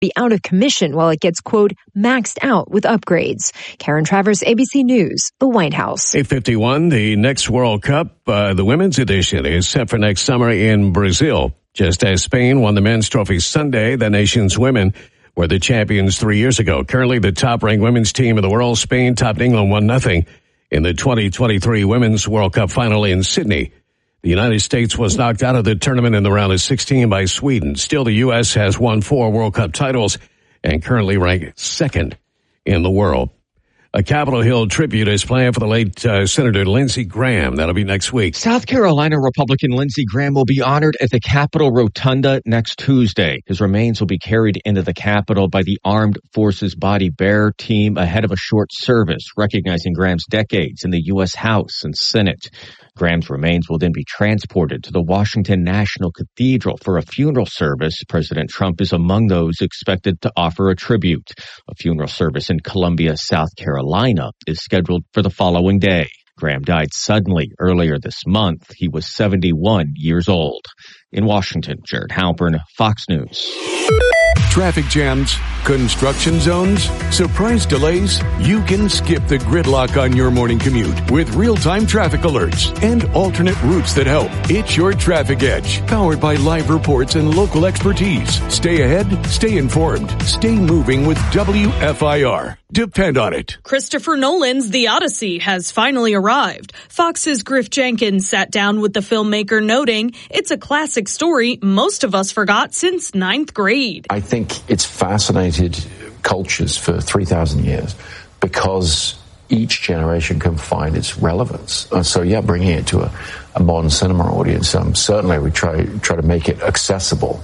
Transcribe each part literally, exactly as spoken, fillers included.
be out of commission while it gets, quote, maxed out with upgrades. Karen Travers, A B C News, the White House. eight fifty-one, the next World Cup, uh, the women's edition, is set for next summer in Brazil. Just as Spain won the men's trophy Sunday, the nation's women were the champions three years ago. Currently the top-ranked women's team in the world, Spain topped England one nothing in the twenty twenty-three Women's World Cup final in Sydney. The United States was knocked out of the tournament in the round of sixteen by Sweden. Still, the U S has won four World Cup titles and currently ranked second in the world. A Capitol Hill tribute is planned for the late uh, Senator Lindsey Graham. That'll be next week. South Carolina Republican Lindsey Graham will be honored at the Capitol Rotunda next Tuesday. His remains will be carried into the Capitol by the Armed Forces Body Bearer team ahead of a short service, recognizing Graham's decades in the U S House and Senate. Graham's remains will then be transported to the Washington National Cathedral for a funeral service. President Trump is among those expected to offer a tribute. A funeral service in Columbia, South Carolina is scheduled for the following day. Graham died suddenly earlier this month. He was seventy-one years old. In Washington, Jared Halpern, Fox News. Traffic jams, construction zones, surprise delays. You can skip the gridlock on your morning commute with real-time traffic alerts and alternate routes that help. It's your Traffic Edge, powered by live reports and local expertise. Stay ahead, stay informed, stay moving with W F I R. Depend on it. Christopher Nolan's The Odyssey has finally arrived. Fox's Griff Jenkins sat down with the filmmaker, noting it's a classic story most of us forgot since ninth grade. I think it's fascinated cultures for three thousand years because each generation can find its relevance. Uh, so, yeah, bringing it to a, a modern cinema audience, um, certainly we try try to make it accessible,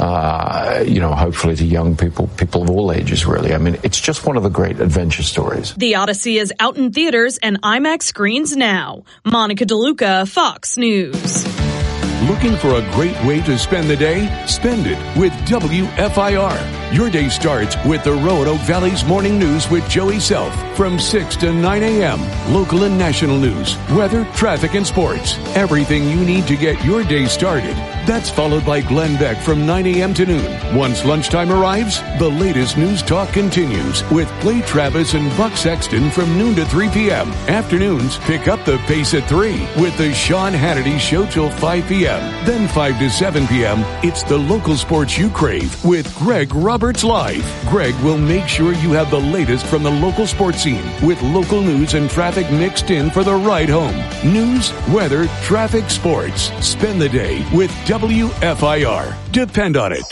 uh, you know, hopefully to young people, people of all ages, really. I mean, it's just one of the great adventure stories. The Odyssey is out in theaters and IMAX screens now. Monica DeLuca, Fox News. Looking for a great way to spend the day? Spend it with W F I R. Your day starts with the Roanoke Valley's Morning News with Joey Self from six to nine a.m. Local and national news, weather, traffic, and sports. Everything you need to get your day started. That's followed by Glenn Beck from nine a.m. to noon. Once lunchtime arrives, the latest news talk continues with Clay Travis and Buck Sexton from noon to three p.m. Afternoons, pick up the pace at three with the Sean Hannity Show till five p.m. Then five to seven p.m., it's the local sports you crave with Greg Roberts Live. Greg will make sure you have the latest from the local sports scene with local news and traffic mixed in for the ride home. News, weather, traffic, sports. Spend the day with W F I R. Depend on it.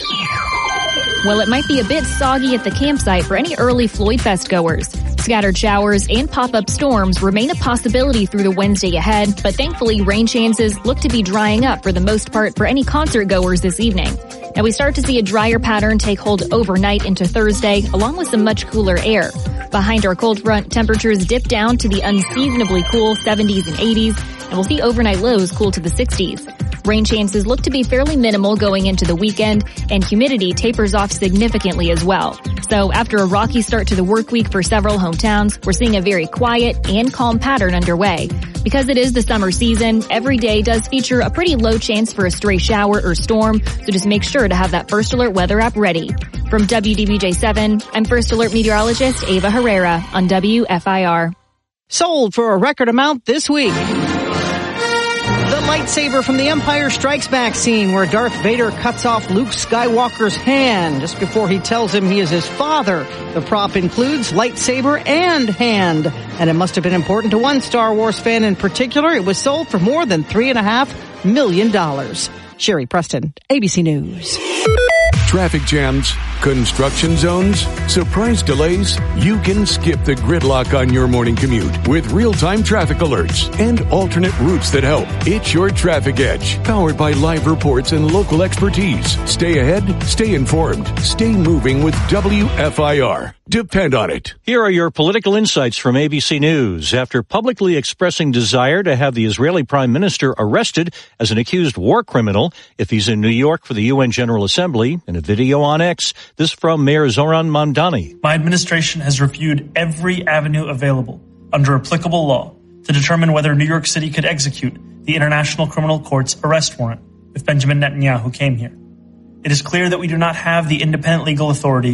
Well, it might be a bit soggy at the campsite for any early Floyd Fest goers. Scattered showers and pop-up storms remain a possibility through the Wednesday ahead, but thankfully rain chances look to be drying up for the most part for any concert goers this evening. Now we start to see a drier pattern take hold overnight into Thursday, along with some much cooler air. Behind our cold front, temperatures dip down to the unseasonably cool seventies and eighties, and we'll see overnight lows cool to the sixties. Rain chances look to be fairly minimal going into the weekend, and humidity tapers off significantly as well. So after a rocky start to the work week for several hometowns, we're seeing a very quiet and calm pattern underway. Because it is the summer season, every day does feature a pretty low chance for a stray shower or storm, so just make sure to have that First Alert weather app ready. From W D B J seven, I'm First Alert meteorologist Ava Herrera on W F I R. Sold for a record amount this week. The lightsaber from The Empire Strikes Back scene where Darth Vader cuts off Luke Skywalker's hand just before he tells him he is his father. The prop includes lightsaber and hand, and it must have been important to one Star Wars fan in particular. It was sold for more than three and a half million dollars. Sherry Preston, A B C News. Traffic jams, construction zones, surprise delays. You can skip the gridlock on your morning commute with real-time traffic alerts and alternate routes that help. It's your Traffic Edge, powered by live reports and local expertise. Stay ahead, stay informed, stay moving with W F I R. Depend on it. Here are your political insights from A B C News. After publicly expressing desire to have the Israeli Prime Minister arrested as an accused war criminal if he's in New York for the U N General Assembly, in a video on X, this from Mayor Zoran Mandani. My administration has reviewed every avenue available under applicable law to determine whether New York City could execute the International Criminal Court's arrest warrant if Benjamin Netanyahu came here. it is clear that we do not have the independent legal authority